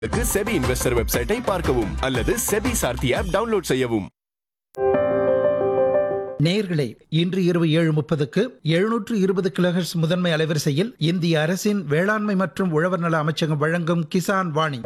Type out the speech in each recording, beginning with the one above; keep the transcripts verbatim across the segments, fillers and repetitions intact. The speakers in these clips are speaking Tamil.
செபி இன்வெஸ்டர் வெப்சைட்டை பார்க்கவும் அல்லது செபி சார்த்தி ஆப் டவுன்லோட் செய்யவும். நேயர்களே, இன்று இரவு ஏழு முப்பதுக்கு எழுநூற்று இருபது கிலோஹெர்ட்ஸ் முதன்மை அலைவரிசையில் இந்திய அரசின் வேளாண்மை மற்றும் உழவர் நல அமைச்சகம் வழங்கும் கிசான் வாணி.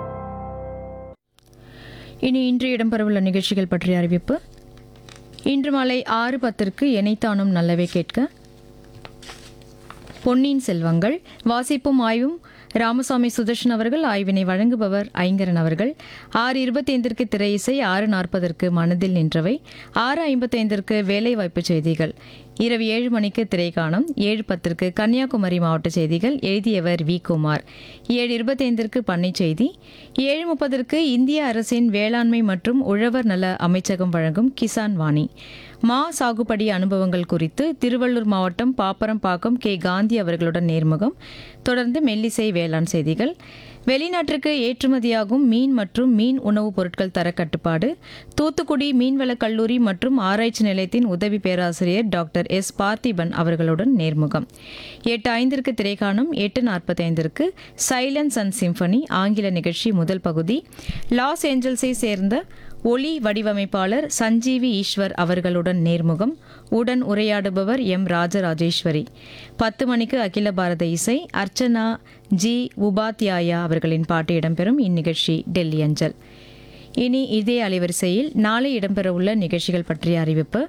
இனி இன்று இடம்பெறவுள்ள நிகழ்ச்சிகள் பற்றிய அறிவிப்பு. இன்று மாலை ஆறு பத்திற்கு எனைத்தானும் நல்லவே கேட்க பொன்னியின் செல்வங்கள் வாசிப்பும் ஆய்வும் ராமசாமி சுதர்ஷன் அவர்கள், ஆய்வினை வழங்குபவர் ஐங்கரன் அவர்கள். ஆறு இருபத்தி ஐந்திற்கு திரை இசை, ஆறு நாற்பதற்கு மனதில் நின்றவை, ஆறு ஐம்பத்தைந்திற்கு வேலைவாய்ப்பு செய்திகள், இரவு ஏழு மணிக்கு திரைக்காணம், ஏழு பத்திற்கு கன்னியாகுமரி மாவட்ட செய்திகள், எழுதியவர் வி குமார், ஏழு இருபத்தைந்திற்கு பண்ணை செய்தி, ஏழு முப்பதற்கு இந்திய அரசின் வேளாண்மை மற்றும் உழவர் நல அமைச்சகம் வழங்கும் கிசான் வாணி, மா சாகுபடி அனுபவங்கள் குறித்து திருவள்ளூர் மாவட்டம் பாப்பரம்பாக்கம் கே காந்தி அவர்களுடன் நேர்முகம், தொடர்ந்து மெல்லிசை வேளாண் செய்திகள், வெளிநாட்டிற்கு ஏற்றுமதியாகும் மீன் மற்றும் மீன் உணவுப் பொருட்கள் தர கட்டுப்பாடு, தூத்துக்குடி மீன்வளக் கல்லூரி மற்றும் ஆராய்ச்சி நிலையத்தின் உதவி பேராசிரியர் டாக்டர் எஸ் பார்த்திபன் அவர்களுடன் நேர்முகம், எட்டு ஐந்திற்கு திரைக்காணம், எட்டு நாற்பத்தைந்திற்கு சைலன்ஸ் அண்ட் சிம்பனி ஆங்கில நிகழ்ச்சி முதல் பகுதி, லாஸ் ஏஞ்சல்ஸை சேர்ந்த ஒளி வடிவமைப்பாளர் சஞ்சீவி ஈஸ்வர் அவர்களுடன் நேர்முகம், உடன் உரையாடுபவர் எம் ராஜராஜேஸ்வரி. பத்து மணிக்கு அகில பாரத இசை, அர்ச்சனா ஜி உபாத்யாயா அவர்களின் பாட்டு இடம்பெறும். இந்நிகழ்ச்சி டெல்லி அஞ்சல். இனி இதே அலைவரிசையில் நாளை இடம்பெறவுள்ள நிகழ்ச்சிகள் பற்றிய அறிவிப்பு.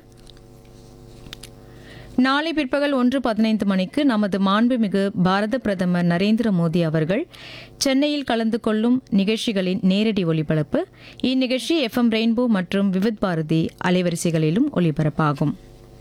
நாளை பிற்பகல் ஒன்று பதினைந்து மணிக்கு நமது மாண்புமிகு பாரத பிரதமர் நரேந்திர மோடி அவர்கள் சென்னையில் கலந்து கொள்ளும் நிகழ்ச்சிகளின் நேரடி ஒலிபரப்பு. இந்நிகழ்ச்சி எஃப்எம் ரெயின்போ மற்றும் விவித் பாரதி அலைவரிசைகளிலும் ஒலிபரப்பாகும்.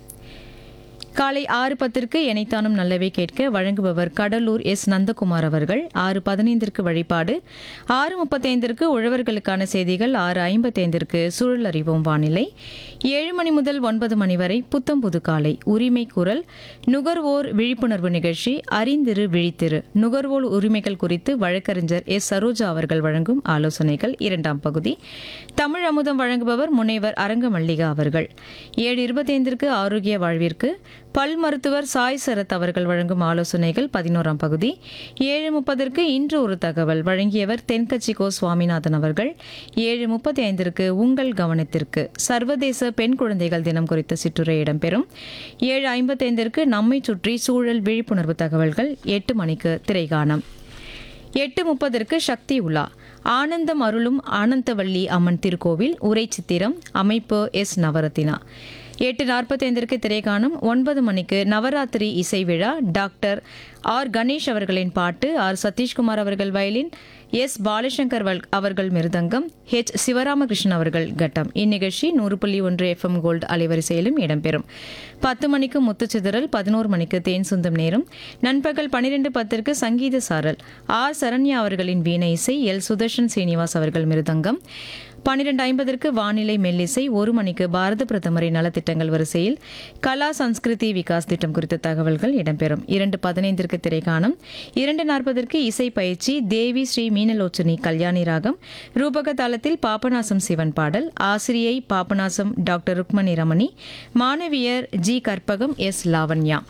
காலை ஆறு பத்திற்கு எனைத்தானும் நல்லவே கேட்க வழங்குபவர் கடலூர் எஸ் நந்தகுமார் அவர்கள். ஆறு பதினைந்திற்கு வழிபாடு, ஆறு முப்பத்தைந்திற்கு உழவர்களுக்கான செய்திகள், ஆறு ஐம்பத்தைந்திற்கு சூழல் அறிவோம் வானிலை, ஏழு மணி முதல் ஒன்பது மணி வரை புத்தம் புது காலை உரிமை குரல் நுகர்வோர் விழிப்புணர்வு நிகழ்ச்சி, அறிந்திரு விழித்திரு நுகர்வோர் உரிமைகள் குறித்து வழக்கறிஞர் எஸ் சரோஜா அவர்கள் வழங்கும் ஆலோசனைகள் இரண்டாம் பகுதி, தமிழ் அமுதம் வழங்குபவர் முனைவர் அரங்க மல்லிகா அவர்கள். ஏழு இருபத்தைந்திற்கு ஆரோக்கிய வாழ்விற்கு பல் மருத்துவர் சாய் சரத் அவர்கள் வழங்கும் ஆலோசனைகள் பதினோராம் பகுதி, ஏழு முப்பதற்கு இன்று ஒரு தகவல் வழங்கியவர் தென்கட்சி கோ சுவாமிநாதன் அவர்கள். ஏழு முப்பத்தி ஐந்திற்கு உங்கள் கவனத்திற்கு சர்வதேச பெண் குழந்தைகள் தினம் குறித்த சிற்றுரை இடம்பெறும். ஏழு ஐம்பத்தைந்திற்கு நம்மை சுற்றி சூழல் விழிப்புணர்வு தகவல்கள், எட்டு மணிக்கு திரைகாணம். எட்டு முப்பதற்கு சக்தி உலா, ஆனந்தம் அருளும் ஆனந்தவள்ளி அம்மன் திருக்கோவில் உரை சித்திரம், அமைப்பு எஸ் நவரத்தினா. எட்டு நாற்பத்தைந்திற்கு திரைக்காணம். ஒன்பது மணிக்கு நவராத்திரி இசை விழா, டாக்டர் ஆர் கணேஷ் அவர்களின் பாட்டு, ஆர் சதீஷ்குமார் அவர்கள் வயலின், எஸ் பாலசங்கர் அவர்கள் மிருதங்கம், ஹெச் சிவராமகிருஷ்ணன் அவர்கள் கட்டம். இந்நிகழ்ச்சி நூறு புள்ளி ஒன்று எஃப்எம் கோல்டு அலைவரிசையிலும் இடம்பெறும். பத்து மணிக்கு முத்துச்சிதறல், பதினோரு மணிக்கு தேன் சுந்தம் நேரம், நண்பகல் பனிரெண்டு பத்திற்கு சங்கீத சாரல், ஆர் சரண்யா அவர்களின் வீணை இசை, எல் சுதர்ஷன் சீனிவாஸ் அவர்கள் மிருதங்கம், பனிரெண்டு ஐம்பதற்கு வானிலை மெல்லிசை, ஒரு மணிக்கு பாரத பிரதமரின் நலத்திட்டங்கள் வரிசையில் கலா சன்ஸ்கிருதி விகாஸ் திட்டம் குறித்த தகவல்கள் இடம்பெறும். இரண்டு பதினைந்திற்கு திரைக்காணம், இரண்டு நாற்பதற்கு இசை பயிற்சி, தேவி ஸ்ரீ மீனலோச்சனி கல்யாணி ராகம், ரூபக தாளத்தில் பாபநாசம் சிவன் பாடல், ஆசிரியை பாபநாசம் டாக்டர் ருக்மணி ரமணி, மாணவியர் ஜி கற்பகம் எஸ் லாவண்யா.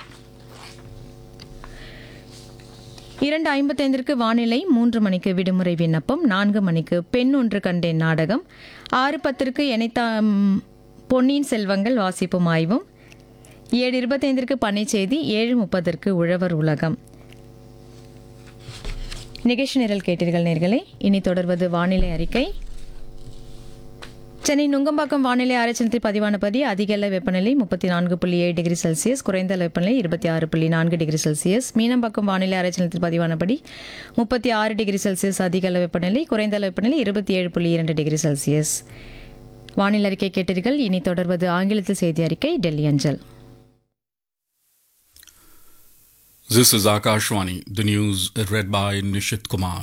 இரண்டு ஐம்பத்தைந்திற்கு வானிலை, மூன்று மணிக்கு விடுமுறை விண்ணப்பம், நான்கு மணிக்கு பெண் ஒன்று கண்டேன் நாடகம், ஆறு பத்திற்கு எனைத்தா பொன்னியின் செல்வங்கள் வாசிப்பும் ஆய்வும், ஏழு இருபத்தைந்திற்கு பண்ணை செய்தி, ஏழு முப்பதற்கு உழவர் உலகம். நிகழ்ச்சி நிரல் கேட்டீர்கள் நேர்களே. இனி தொடர்வது வானிலை அறிக்கை. சென்னை நுங்கம்பாக்கம் வானிலை ஆராய்ச்சி பதிவானபடி அதிகள வெப்பநிலை முப்பத்தி நான்கு புள்ளி ஏழு டிகிரி செல்சியஸ், குறைந்த வெப்பநிலை இருபத்தி ஆறு புள்ளி நான்கு டிகிரி செல்சியஸ். மீனம்பாக்கம் வானிலை ஆராய்ச்சி பதிவானபடி முப்பத்தி ஆறு டிகிரி செல்சியஸ் அதிகள வெப்பநிலை, குறைந்த வெப்பநிலை இருபத்தி ஏழு புள்ளி இரண்டு டிகிரி செல்சியஸ். வானிலை அறிக்கை கேட்டீர்கள். இனி தொடர்வது ஆங்கிலத்தில் செய்தி அறிக்கை, டெல்லி அஞ்சல். This is Akashwani, the news read by Nishit Kumar.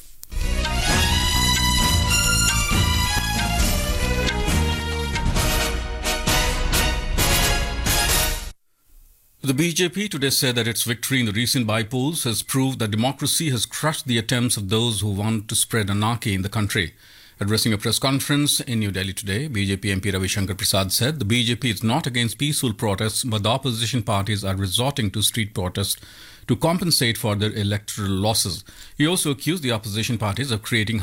The B J P today said that its victory in the recent by-polls has proved that democracy has crushed the attempts of those who want to spread anarchy in the country. Addressing a press conference in New Delhi today, B J P M P Ravi Shankar Prasad said the B J P is not against peaceful protests, but the opposition parties are resorting to street protests to compensate for their electoral losses. He also accused the opposition parties of creating